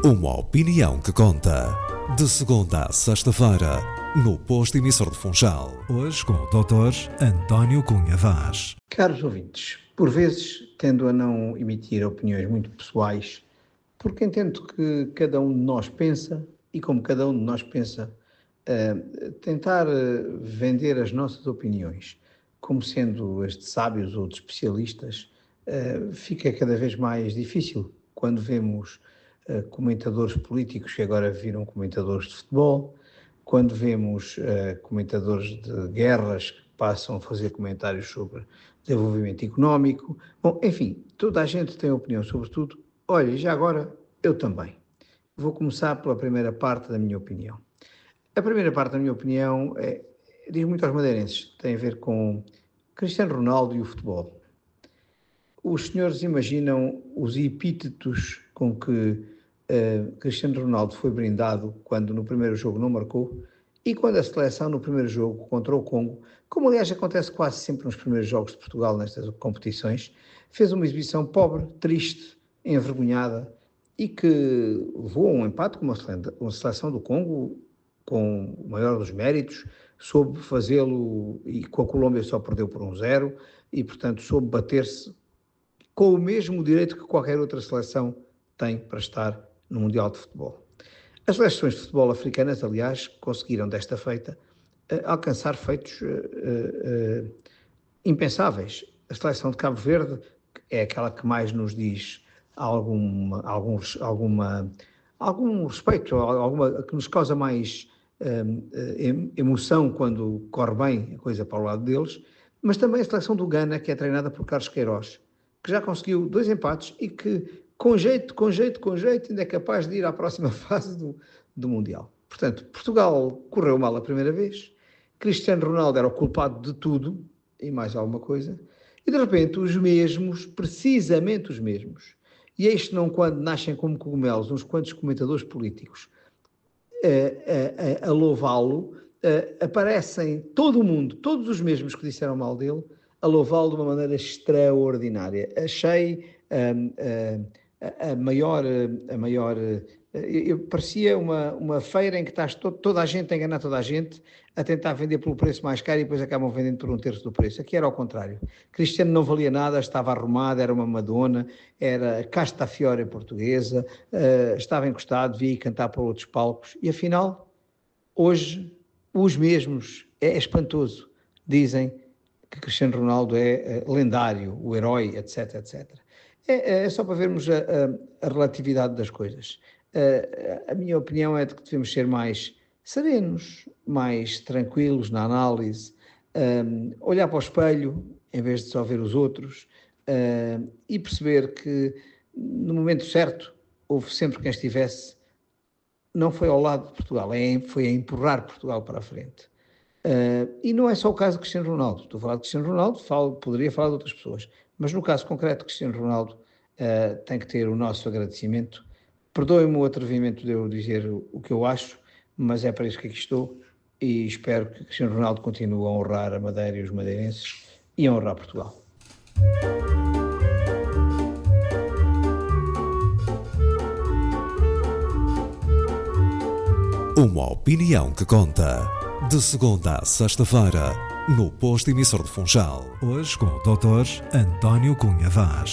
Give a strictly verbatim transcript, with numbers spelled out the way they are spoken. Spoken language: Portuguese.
Uma opinião que conta. De segunda a sexta-feira, no Posto Emissor de Funchal. Hoje com o doutor António Cunha Vaz. Caros ouvintes, por vezes tendo a não emitir opiniões muito pessoais, porque entendo que cada um de nós pensa, e como cada um de nós pensa, uh, tentar uh, vender as nossas opiniões como sendo as de sábios ou de especialistas, uh, fica cada vez mais difícil quando vemos uh, comentadores políticos que agora viram comentadores de futebol, quando vemos uh, comentadores de guerras que passam a fazer comentários sobre desenvolvimento económico. Bom, enfim, toda a gente tem opinião sobre tudo. Olha, já agora, eu também. Vou começar pela primeira parte da minha opinião. A primeira parte da minha opinião é, diz muito aos madeirenses, tem a ver com Cristiano Ronaldo e o futebol. Os senhores imaginam os epítetos com que uh, Cristiano Ronaldo foi brindado quando no primeiro jogo não marcou e quando a seleção no primeiro jogo contra o Congo, como aliás acontece quase sempre nos primeiros jogos de Portugal nestas competições, fez uma exibição pobre, triste, envergonhada e que levou a um empate com uma seleção do Congo com o maior dos méritos, soube fazê-lo e com a Colômbia só perdeu por um zero e portanto soube bater-se com o mesmo direito que qualquer outra seleção tem para estar no Mundial de Futebol. As seleções de futebol africanas, aliás, conseguiram desta feita uh, alcançar feitos uh, uh, impensáveis. A seleção de Cabo Verde é aquela que mais nos diz alguma, algum, alguma, algum respeito, alguma, que nos causa mais uh, emoção quando corre bem a coisa para o lado deles, mas também a seleção do Ghana, que é treinada por Carlos Queiroz, que já conseguiu dois empates e que, com jeito, com jeito, com jeito, ainda é capaz de ir à próxima fase do, do Mundial. Portanto, Portugal correu mal a primeira vez, Cristiano Ronaldo era o culpado de tudo, e mais alguma coisa, e de repente os mesmos, precisamente os mesmos, e isto não quando nascem como cogumelos uns quantos comentadores políticos a, a, a louvá-lo, a, aparecem todo o mundo, todos os mesmos que disseram mal dele, a louvá-lo de uma maneira extraordinária. Achei um, a, a maior, a maior eu, parecia uma, uma feira em que está todo, toda a gente a enganar toda a gente, a tentar vender pelo preço mais caro e depois acabam vendendo por um terço do preço. Aqui era ao contrário. Cristiano não valia nada, estava arrumado, era uma Madonna, era casta fiore portuguesa, uh, estava encostado, via cantar para outros palcos e afinal, hoje, os mesmos, é espantoso, dizem que Cristiano Ronaldo é uh, lendário, o herói, etc, etcétera. É, é só para vermos a, a, a relatividade das coisas. Uh, a minha opinião é de que devemos ser mais serenos, mais tranquilos na análise, um, olhar para o espelho em vez de só ver os outros uh, e perceber que no momento certo houve sempre quem estivesse, não foi ao lado de Portugal, é, foi a empurrar Portugal para a frente. Uh, e não é só o caso de Cristiano Ronaldo, estou a falar de Cristiano Ronaldo, falo, poderia falar de outras pessoas, mas no caso concreto de Cristiano Ronaldo uh, tem que ter o nosso agradecimento. Perdoem-me o atrevimento de eu dizer o que eu acho, mas é para isso que aqui estou e espero que Cristiano Ronaldo continue a honrar a Madeira e os madeirenses e a honrar Portugal. Uma opinião que conta. De segunda a sexta-feira, no Posto Emissor de Funchal. Hoje com o doutor António Cunha Vaz.